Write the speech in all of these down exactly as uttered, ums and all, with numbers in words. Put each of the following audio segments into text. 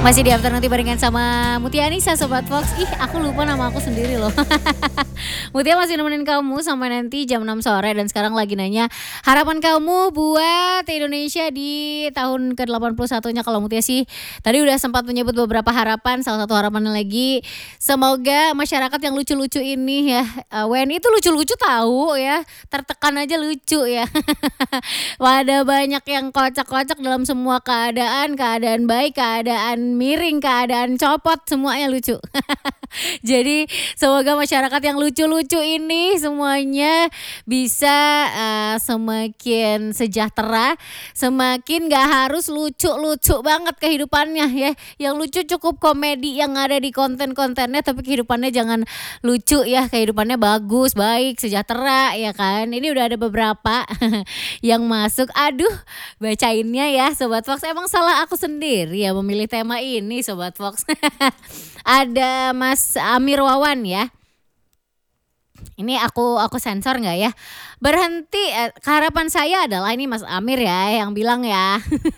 Masih di Afternoon Tea barengan sama Mutia Anissa Sobat Fox. Ih, aku lupa nama aku sendiri loh. Mutia masih nemenin kamu sampai nanti jam enam sore. Dan sekarang lagi nanya harapan kamu buat Indonesia di tahun ke delapan puluh satunya. Kalau Mutia sih tadi udah sempat menyebut beberapa harapan. Salah satu harapan lagi, semoga masyarakat yang lucu-lucu ini ya, uh, W N I itu lucu-lucu tahu ya, tertekan aja lucu ya. Ada banyak yang kocak-kocak dalam semua keadaan, keadaan baik, keadaan miring, keadaan copot, semuanya lucu. Jadi semoga masyarakat yang lucu-lucu ini semuanya bisa uh, semakin sejahtera, semakin gak harus lucu-lucu banget kehidupannya ya. Yang lucu cukup komedi yang ada di konten-kontennya, tapi kehidupannya jangan lucu ya, kehidupannya bagus, baik, sejahtera ya kan. Ini udah ada beberapa yang masuk. Aduh, bacainnya ya Sobat Fox, emang salah aku sendiri ya memilih tema ini Sobat Fox. Ada Mas Amir Wawan ya. Ini aku aku sensor nggak ya? Berhenti. Eh, harapan saya adalah ini Mas Amir ya yang bilang ya.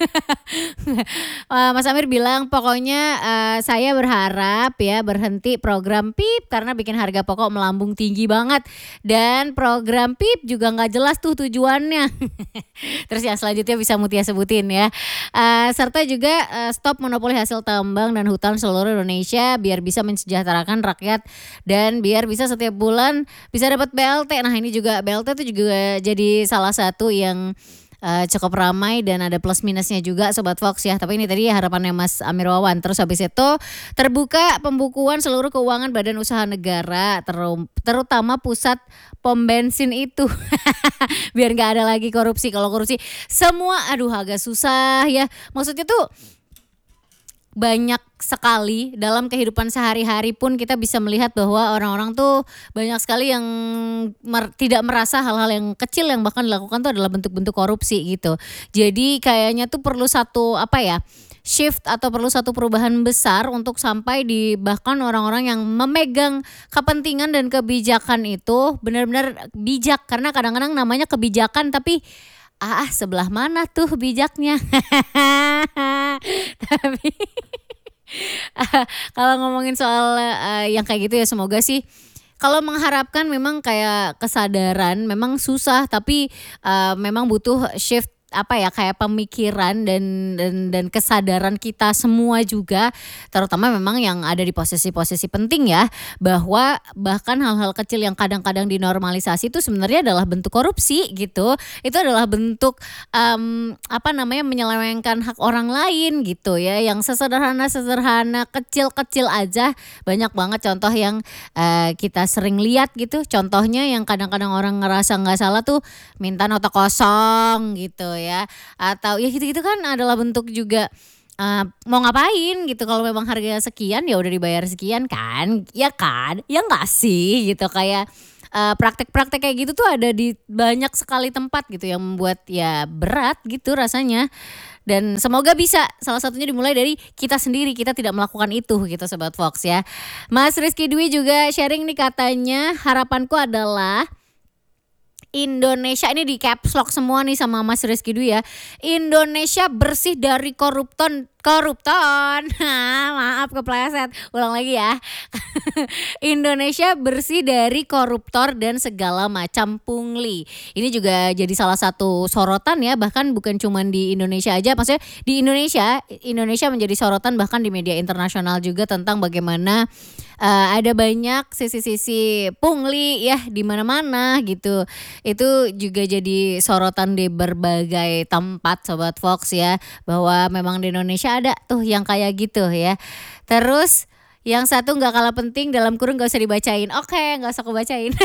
Mas Amir bilang pokoknya uh, saya berharap ya berhenti program P I P karena bikin harga pokok melambung tinggi banget, dan program P I P juga nggak jelas tuh tujuannya. Terus yang selanjutnya bisa Mutia sebutin ya. Uh, serta juga uh, stop monopoli hasil tambang dan hutan seluruh Indonesia biar bisa mensejahterakan rakyat dan biar bisa setiap bulan bisa dapat B L T. Nah ini juga B L T itu juga jadi salah satu yang uh, cukup ramai dan ada plus minusnya juga Sobat Fox ya. Tapi ini tadi harapannya Mas Amir Wawan. Terus habis itu terbuka pembukuan seluruh keuangan badan usaha negara ter- terutama pusat pom bensin itu. Biar gak ada lagi korupsi. Kalau korupsi semua aduh agak susah ya. Maksudnya tuh banyak sekali dalam kehidupan sehari-hari pun kita bisa melihat bahwa orang-orang tuh banyak sekali yang mer- tidak merasa hal-hal yang kecil yang bahkan dilakukan tuh adalah bentuk-bentuk korupsi gitu. Jadi kayaknya tuh perlu satu apa ya, shift atau perlu satu perubahan besar untuk sampai di bahkan orang-orang yang memegang kepentingan dan kebijakan itu benar-benar bijak, karena kadang-kadang namanya kebijakan tapi ah sebelah mana tuh bijaknya. Tapi kalau ngomongin soal uh, yang kayak gitu ya, semoga sih kalau mengharapkan memang kayak kesadaran memang susah, tapi uh, memang butuh shift apa ya, kayak pemikiran dan dan dan kesadaran kita semua juga, terutama memang yang ada di posisi-posisi penting ya, bahwa bahkan hal-hal kecil yang kadang-kadang dinormalisasi itu sebenarnya adalah bentuk korupsi gitu. Itu adalah bentuk um, apa namanya, menyelewengkan hak orang lain gitu ya, yang sesederhana-sederhana kecil-kecil aja banyak banget contoh yang uh, kita sering lihat gitu. Contohnya yang kadang-kadang orang ngerasa nggak salah tuh minta nota kosong gitu ya, atau ya gitu-gitu kan adalah bentuk juga uh, mau ngapain gitu, kalau memang harganya sekian ya udah dibayar sekian kan, ya kan, ya nggak sih gitu. Kayak uh, praktek-praktek kayak gitu tuh ada di banyak sekali tempat gitu yang membuat ya berat gitu rasanya. Dan semoga bisa salah satunya dimulai dari kita sendiri, kita tidak melakukan itu gitu Sobat Fox ya. Mas Rizky Dwi juga sharing nih, katanya harapanku adalah Indonesia, ini di caps lock semua nih sama Mas Rizky Dwi ya, Indonesia bersih dari korupton korupton. Maaf kepleset, ulang lagi ya. Indonesia bersih dari koruptor dan segala macam pungli. Ini juga jadi salah satu sorotan ya, bahkan bukan cuma di Indonesia aja, maksudnya di Indonesia Indonesia menjadi sorotan bahkan di media internasional juga tentang bagaimana uh, ada banyak sisi-sisi pungli ya di mana-mana gitu. Itu juga jadi sorotan di berbagai tempat Sobat Fox ya, bahwa memang di Indonesia ada tuh yang kayak gitu ya. Terus yang satu gak kalah penting, dalam kurung gak usah dibacain. Oke, gak usah aku bacain.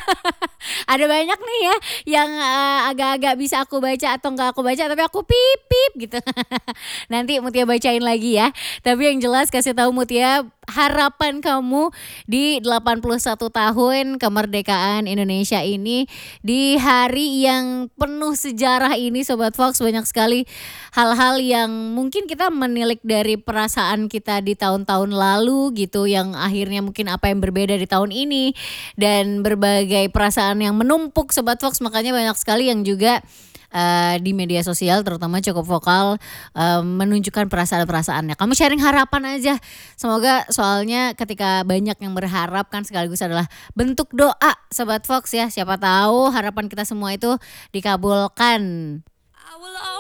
Ada banyak nih ya yang uh, agak-agak bisa aku baca atau gak aku baca, tapi aku pip pip gitu. Nanti Mutia bacain lagi ya. Tapi yang jelas kasih tahu Mutia harapan kamu di delapan puluh satu tahun kemerdekaan Indonesia ini, di hari yang penuh sejarah ini Sobat Fox, banyak sekali hal-hal yang mungkin kita menilik dari perasaan kita di tahun-tahun lalu gitu, yang akhirnya mungkin apa yang berbeda di tahun ini, dan berbagai perasaan yang menumpuk Sobat Fox. Makanya banyak sekali yang juga uh, di media sosial terutama cukup vokal uh, menunjukkan perasaan-perasaannya. Kamu sharing harapan aja. Semoga soalnya ketika banyak yang berharap kan sekaligus adalah bentuk doa Sobat Fox ya. Siapa tahu harapan kita semua itu dikabulkan.